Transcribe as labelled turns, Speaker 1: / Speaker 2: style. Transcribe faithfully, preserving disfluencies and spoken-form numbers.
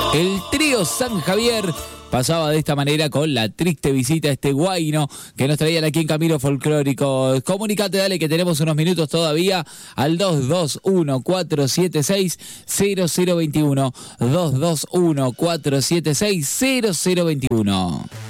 Speaker 1: El trío San Javier pasaba de esta manera con la triste visita a este guayno que nos traían aquí en Camino Folclórico. Comunicate, dale, que tenemos unos minutos todavía al dos dos uno, cuatro siete seis, cero cero dos uno. dos dos uno, cuatro siete seis, cero cero dos uno.